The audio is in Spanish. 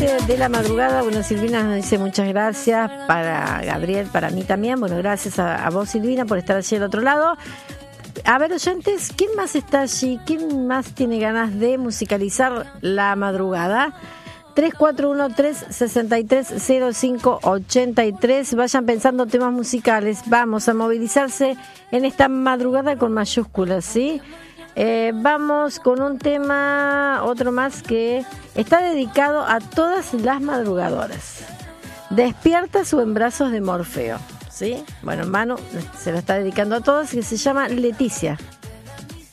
12 de la madrugada. Bueno, Silvina nos dice muchas gracias, para Gabriel, para mí también. Bueno, gracias a vos, Silvina, por estar allí al otro lado. A ver, oyentes, ¿quién más está allí? ¿Quién más tiene ganas de musicalizar la madrugada? 3413-630583. Vayan pensando temas musicales. Vamos a movilizarse en esta madrugada con mayúsculas, ¿sí? Vamos con un tema, otro más que está dedicado a todas las madrugadoras. Despiertas o en brazos de Morfeo, ¿sí? Bueno, Manu se lo está dedicando a todos, que se llama Leticia.